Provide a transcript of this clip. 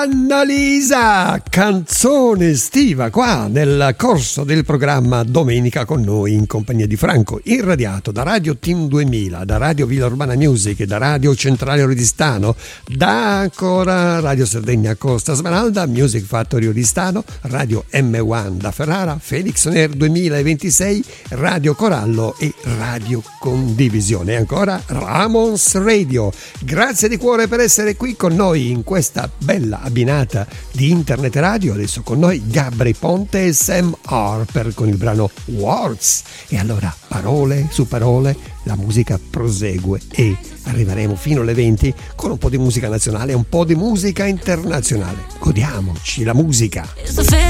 Annalisa, canzone estiva qua nel corso del programma Domenica con noi in compagnia di Franco, irradiato da Radio Team 2000, da Radio Villa Urbana Music, da Radio Centrale Oridistano, da ancora Radio Sardegna Costa Smeralda, Music Factory Oristano, Radio M1 da Ferrara, Felix On Air 2026, Radio Corallo e Radio Condivisione e ancora Ramones Radio. Grazie di cuore per essere qui con noi in questa bella abbinata di internet radio. Adesso con noi Gabri Ponte e Sam Harper con il brano Words. E allora parole su parole, la musica prosegue e arriveremo fino alle 20 con un po' di musica nazionale e un po' di musica internazionale. Godiamoci la musica.